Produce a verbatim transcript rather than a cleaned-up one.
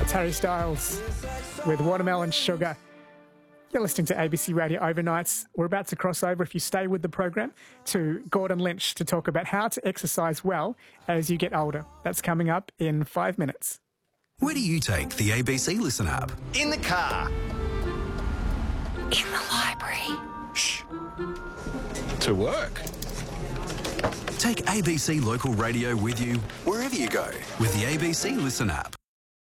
It's Harry Styles with Watermelon Sugar. You're listening to A B C Radio Overnights. We're about to cross over, if you stay with the program, to Gordon Lynch to talk about how to exercise well as you get older. That's coming up in five minutes. Where do you take the A B C Listen app? In the car. In the library. Shh. To work. Take A B C Local Radio with you wherever you go with the A B C Listen app.